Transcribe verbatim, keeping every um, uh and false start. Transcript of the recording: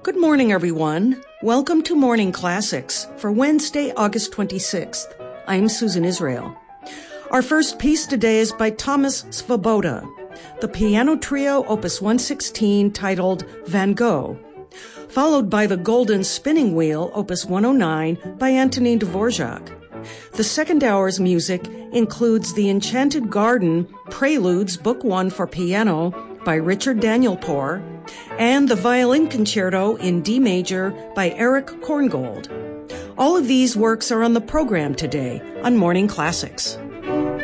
Good morning, everyone. Welcome to Morning Classics for Wednesday, August twenty-sixth. I'm Susan Israel. Our first piece today is by Thomas Svoboda, the piano trio opus one sixteen titled Van Gogh, followed by the Golden Spinning Wheel opus one oh nine by Antonin Dvorak. The second hour's music includes the Enchanted Garden Preludes Book One for Piano by Richard Danielpour and the Violin Concerto in D Major by Eric Korngold. All of these works are on the program today on Morning Classics.